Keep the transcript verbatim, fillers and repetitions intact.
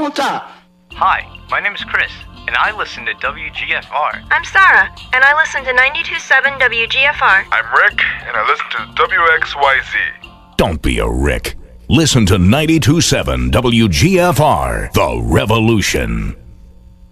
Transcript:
pregunta. Hi, my name is Chris, and I listen to W G F R. I'm Sarah, and I listen to ninety-two point seven W G F R. I'm Rick, and I listen to W X Y Z. Don't be a Rick. Listen to ninety-two point seven W G F R, The Revolution.